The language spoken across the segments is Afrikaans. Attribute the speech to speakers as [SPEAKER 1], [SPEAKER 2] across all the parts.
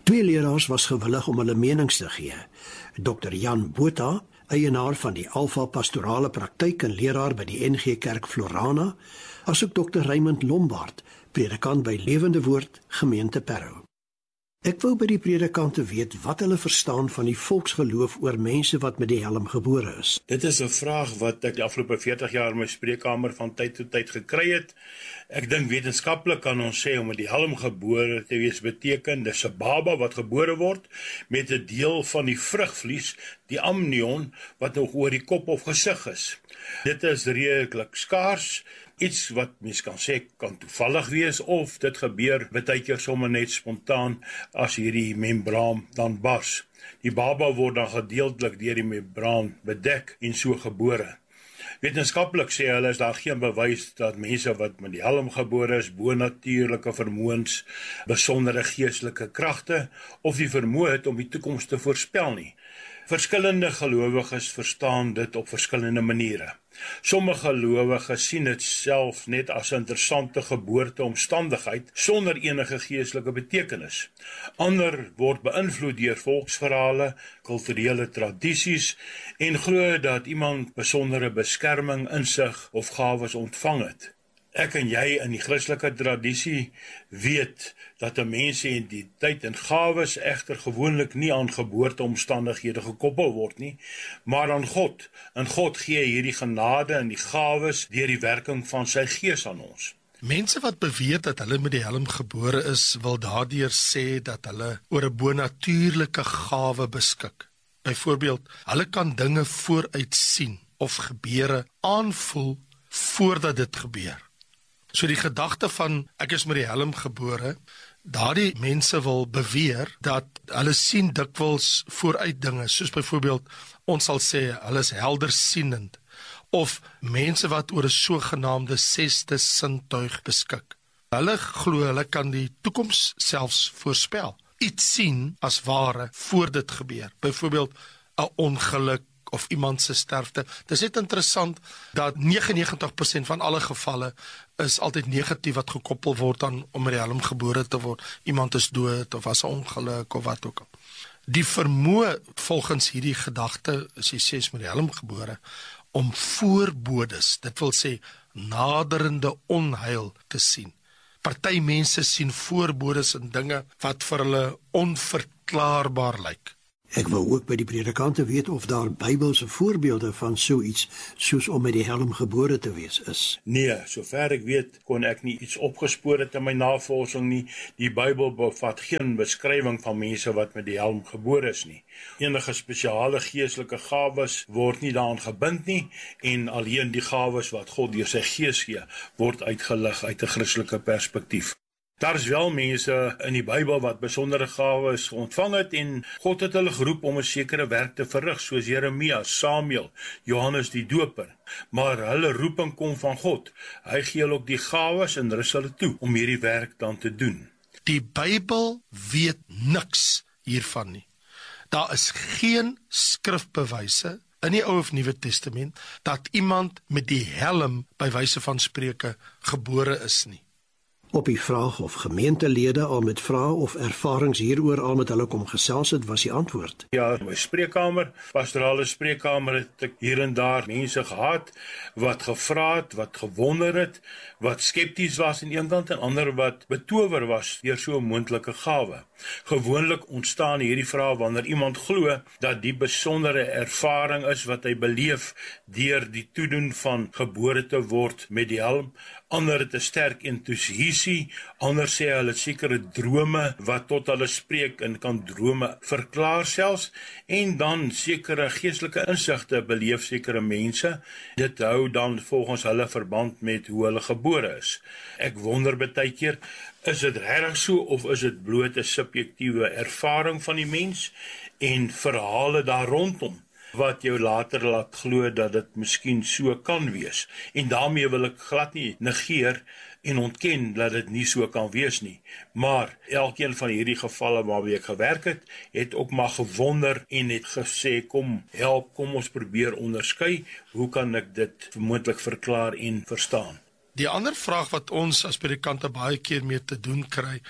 [SPEAKER 1] Twee leraars was gewillig om hulle menings te gee. Dr. Jan Botha, eienaar van die Alpha Pastorale Praktyk en leraar by die NG Kerk Florana, asook Dr. Raymond Lombard, predikant by Lewende Woord, gemeente Parow. Ek wou by die predikante weet wat hulle verstaan van die volksgeloof oor mense wat met die helm gebore is.
[SPEAKER 2] Dit is 'n vraag wat ek die afgelope 40 jaar in my spreekkamer van tyd tot tyd gekry het. Ek dink wetenskaplik kan ons sê om met die helm gebore te wees beteken dis 'n baba wat gebore word met 'n deel van die vrugvlies, die amnion, wat nog oor die kop of gesig is. Dit is redelik skaars. Iets wat mens kan sê kan toevallig wees of dit gebeur baie keer sommer net spontaan as hierdie membraan dan bars. Die baba word dan gedeeltelik deur die membraan bedek en so gebore. Wetenskaplik sê hulle is daar geen bewys dat mense wat met die helm gebore is bonatuurlike vermoëns, besondere geestelike kragte of die vermoë het om die toekoms te voorspel nie. Verskillende gelowiges verstaan dit op verskillende maniere. Sommige gelowiges sien dit self net as 'n interessante geboorteomstandigheid sonder enige geestelike betekenis. Ander word beïnvloed deur volksverhale, kulturele tradisies en glo dat iemand besondere beskerming, insig of gawes ontvang het. Ek en jy in die Christelike tradisie weet dat 'n mens se identiteit en gawes egter gewoonlik nie aan geboorteomstandighede gekoppel word nie, maar aan God. En God gee hierdie genade en die gawes deur die werking van sy Gees aan ons.
[SPEAKER 3] Mense wat beweer dat hulle met die helm gebore is, wil daardeur sê dat hulle oor 'n bonatuurlike gawe beskik. Byvoorbeeld, hulle kan dinge vooruit sien of gebeure aanvoel voordat dit gebeur. So die gedagte van ek is met die helm gebore, daardie mense wil beweer dat hulle sien dikwels vooruit dinge, soos byvoorbeeld ons sal sê hulle is heldersienend, of mense wat oor 'n sogenaamde 6de sintuig beskik. Hulle glo hulle kan die toekoms selfs voorspel, iets sien as ware voor dit gebeur, byvoorbeeld 'n ongeluk of iemand se sterfte. Dit is net interessant dat 99% van alle gevalle is altyd negatief wat gekoppel word aan om met die helm gebore te word. Iemand is dood of was 'n ongeluk of wat ook al. Die vermoë volgens hierdie gedagte, as jy sê is met die helm gebore, om voorbodes, dit wil sê naderende onheil te sien. Party mense sien voorbodes in dinge wat vir hulle onverklaarbaar lyk.
[SPEAKER 1] Ek wou ook by die predikante weet of daar Bybelse voorbeelde van so iets soos om met die helm gebore te wees is.
[SPEAKER 2] Nee, sover ek weet, kon ek nie iets opgespoor het in my navorsing nie. Die Bybel bevat geen beskrywing van mense wat met die helm gebore is nie. Enige spesiale geestelike gawes word nie daaraan gebind nie en alleen die gawes wat God deur sy Gees gee, word uitgelig uit 'n Christelike perspektief. Daar is wel mense in die Bybel wat besondere gawes ontvang het en God het hulle geroep om 'n sekere werk te verrig, soos Jeremia, Samuel, Johannes die Doper. Maar hulle roeping kom van God. Hy gee hulle ook die gawes en rus hulle toe om hierdie werk dan te doen.
[SPEAKER 3] Die Bybel weet niks hiervan nie. Daar is geen skrifbewyse in die Ou of Nuwe Testament dat iemand met die helm by wyse van spreuke gebore is nie.
[SPEAKER 1] Op die vraag of gemeentelede al met vrae of ervarings hieroor al met hulle kom gesels het, was die antwoord.
[SPEAKER 2] Ja, my spreekkamer, pastorale spreekkamer, het ek hier en daar mense gehad wat gevra het, wat gewonder het, wat skepties was aan een kant en ander wat betower was deur so 'n moontlike gawe. Gewoonlik ontstaan hierdie vrae wanneer iemand glo dat die besondere ervaring is wat hy beleef deur die toedoen van gebore te word met die helm. Ander het 'n sterk entoesiasie, ander sê hulle sekere drome wat tot hulle spreek en kan drome verklaar selfs, en dan sekere geestelike insigte beleef sekere mense. Dit hou dan volgens hulle verband met hoe hulle gebore is. Ek wonder baie keer, is dit regtig so of is dit bloot 'n subjektiewe ervaring van die mens en verhale daar rondom wat jou later laat glo dat dit miskien so kan wees. En daarmee wil ek glad nie negeer en ontken dat dit nie so kan wees nie. Maar elkeen van hierdie gevalle waarmee ek gewerk het, het ook maar gewonder en het gesê, kom ons probeer onderskei, hoe kan ek dit moontlik verklaar en verstaan?
[SPEAKER 3] Die ander vraag wat ons as predikante baie keer mee te doen kry,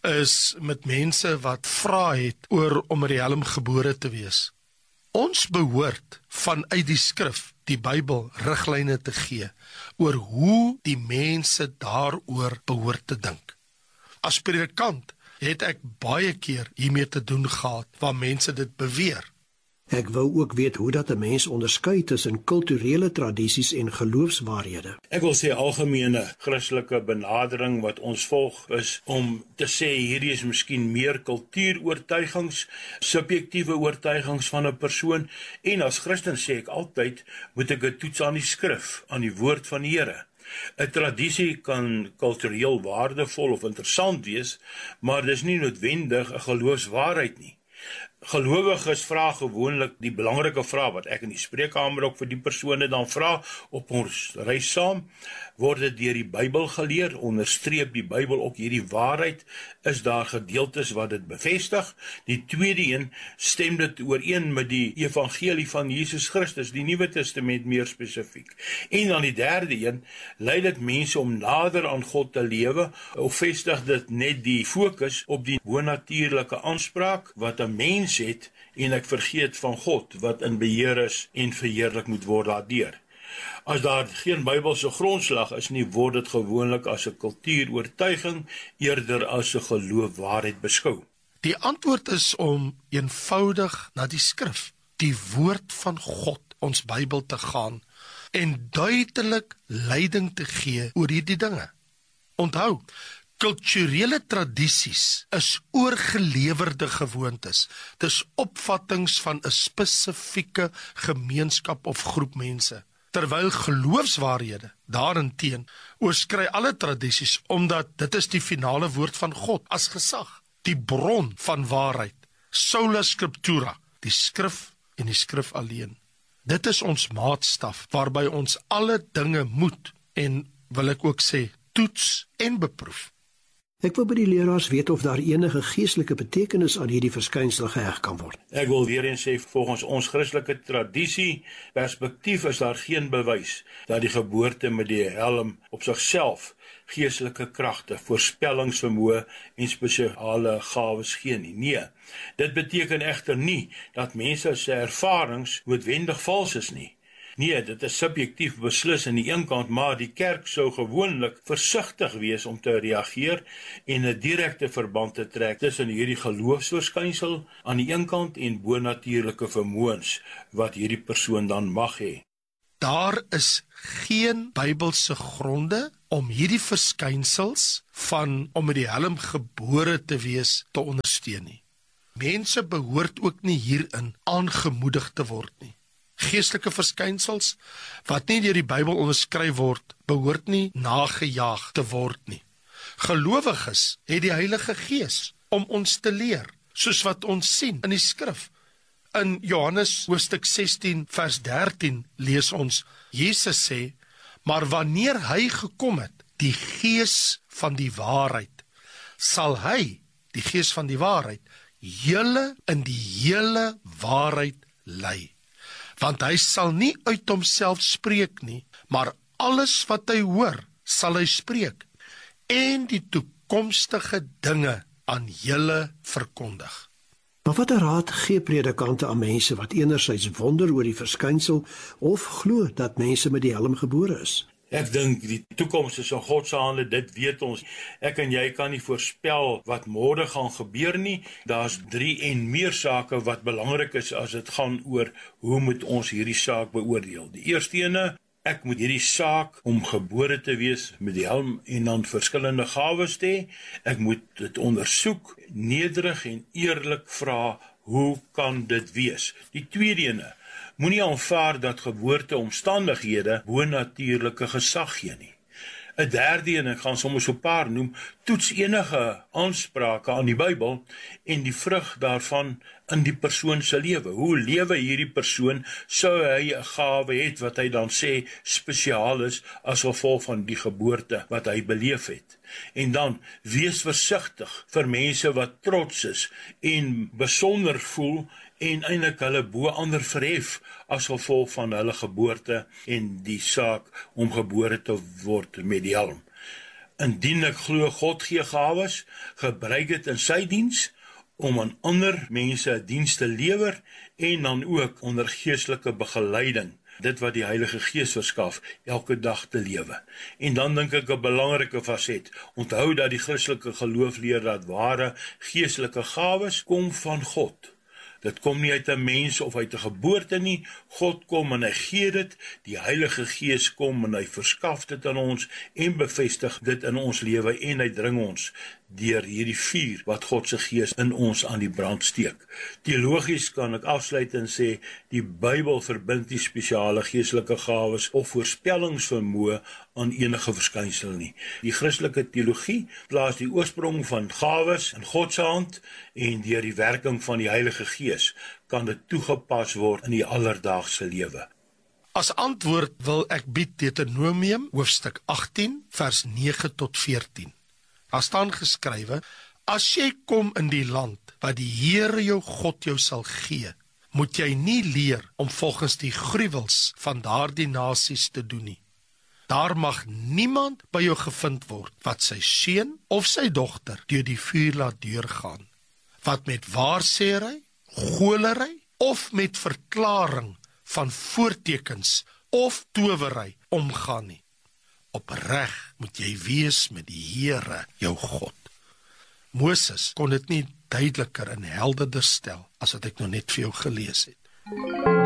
[SPEAKER 3] is met mense wat vra het oor om met die helm gebore te wees. Ons behoort vanuit die skrif, die Bybel, riglyne te gee oor hoe die mense daaroor behoort te dink. As predikant het ek baie keer hiermee te doen gehad waar mense dit beweer.
[SPEAKER 1] Ek wou ook weet hoe dat 'n mens onderskei tussen kulturele tradisies en geloofswaarhede.
[SPEAKER 2] Ek wil sê algemene Christelike benadering wat ons volg is om te sê hierdie is miskien meer kultuuroortuigings, subjektiewe oortuigings van 'n persoon en as Christen sê ek altyd moet ek dit toets aan die skrif, aan die woord van die Here. 'n Tradisie kan kultureel waardevol of interessant wees, maar dis nie noodwendig 'n geloofswaarheid nie. Gelowiges vra gewoonlik die belangrike vraag wat ek in die spreekkamer ook vir die persone dan vra op ons reis saam, word dit deur die Bybel geleer, onderstreep die Bybel ook hierdie waarheid, is daar gedeeltes wat dit bevestig, die tweede een stem dit ooreen met die evangelie van Jesus Christus, die Nuwe Testament meer spesifiek, en dan die derde een, lei dit mense om nader aan God te lewe, of vestig dit net die fokus op die bonatuurlike aanspraak wat 'n mens het, en ek vergeet van God, wat in beheer is en verheerlik moet word daardeur. As daar geen Bybelse grondslag is nie, word dit gewoonlik as 'n kultuuroortuiging eerder as 'n geloofwaarheid beskou.
[SPEAKER 3] Die antwoord is om eenvoudig na die skrif, die woord van God, ons Bybel te gaan en duidelik leiding te gee oor hierdie dinge. Onthou, kulturele tradisies is oorgelewerde gewoontes. Dis opvattings van 'n spesifieke gemeenskap of groep mense. Terwyl geloofswaarhede daarenteen oorskry alle tradisies, omdat dit is die finale woord van God as gesag, die bron van waarheid, sola scriptura, die skrif en die skrif alleen. Dit is ons maatstaf waarby ons alle dinge moet en, wil ek ook sê, toets en beproef.
[SPEAKER 1] Ek wil by die leraars weet of daar enige geestelike betekenis aan hierdie verskynsel geheg kan word.
[SPEAKER 2] Ek wil weer eens sê, volgens ons Christelike tradisie, perspektief is daar geen bewys dat die geboorte met die helm op sigself geestelike kragte, voorspellingsvermoë en spesiale gawes gee nie. Nee, dit beteken egter nie dat mense se ervarings noodwendig vals is nie. Nee, dit is subjektief beslis aan die een kant, maar die kerk sou gewoonlik versigtig wees om te reageer en 'n direkte verband te trek tussen hierdie geloofsverskynsel aan die een kant en bonatuurlike vermoëns wat hierdie persoon dan mag hê.
[SPEAKER 3] Daar is geen Bybelse gronde om hierdie verskynsels van om met die helm gebore te wees te ondersteun nie. Mense behoort ook nie hierin aangemoedig te word nie. Geestelike verskynsels wat nie deur die Bybel onderskryf word, behoort nie nagejaag te word nie. Gelowiges het die Heilige Gees om ons te leer, soos wat ons sien in die skrif. In Johannes hoofstuk 16 vers 13 lees ons, Jesus sê, maar wanneer hy gekom het, die Gees van die waarheid, sal hy, die Gees van die waarheid, julle in die hele waarheid lei. Want hy sal nie uit homself spreek nie, maar alles wat hy hoor, sal hy spreek, en die toekomstige dinge aan julle verkondig.
[SPEAKER 1] Maar watter raad gee predikante aan mense wat enerzijds wonder oor die verskynsel of glo dat mense met die helm gebore is?
[SPEAKER 2] Ek dink die toekoms is in God se hande, dit weet ons. Ek en jy kan nie voorspel wat môre gaan gebeur nie. Daar's 3 en meer sake wat belangrik is as dit gaan oor hoe moet ons hierdie saak beoordeel. Die eerste ene, ek moet hierdie saak om gebore te wees met die helm en dan verskillende gawes te hê. Ek moet dit ondersoek, nederig en eerlik vra, hoe kan dit wees? Die tweede ene, moenie aanvaar dat geboorteomstandighede bonatuurlike gesag gee nie. 'n derde een, ek gaan sommer so 'n paar noem, toets enige aansprake aan die Bybel en die vrug daarvan in die persoon se lewe. Hoe lewe hierdie persoon, sou hy 'n gawe het wat hy dan sê spesiaal is as gevolg van die geboorte wat hy beleef het. En dan, wees versigtig vir mense wat trots is en besonder voel en eintlik hulle bo ander verhef as gevolg van hulle geboorte en die saak om gebore te word met die helm. Indien ek glo God gee gawes, gebruik dit in sy diens om aan ander mense 'n diens te lewer en dan ook onder geestelike begeleiding, dit wat die Heilige Gees verskaf, elke dag te lewe. En dan dink ek 'n belangrike faset, onthou dat die Christelike geloof leer dat ware geestelike gawes kom van God. Dit kom nie uit 'n mens of uit 'n geboorte nie. God kom en hy gee dit. Die Heilige Gees kom en hy verskaf dit aan ons en bevestig dit in ons lewe en hy dring ons deur hierdie vuur wat God se Gees in ons aan die brand steek. Teologies kan ek afsluit en sê die Bybel verbind nie spesiale geestelike gawes of voorspellingsvermoë aan enige verskynsel nie. Die Christelike teologie plaas die oorsprong van gawes in God se hand en deur die werking van die Heilige Gees kan dit toegepas word in die alledaagse lewe.
[SPEAKER 3] As antwoord wil ek bied Deuteronomium hoofstuk 18 vers 9 tot 14. Daar staan geskrywe: As jy kom in die land wat die Here jou God jou sal gee, moet jy nie leer om volgens die gruwels van daardie nasies te doen nie. Daar mag niemand by jou gevind word wat sy seun of sy dogter deur die vuur laat deurgaan, wat met waarsêery, goolery of met verklaring van voortekens of towery omgaan nie. Opreg moet jy wees met die Here jou God. Moses kon dit nie duideliker en helderder stel as wat ek nou net vir jou gelees het.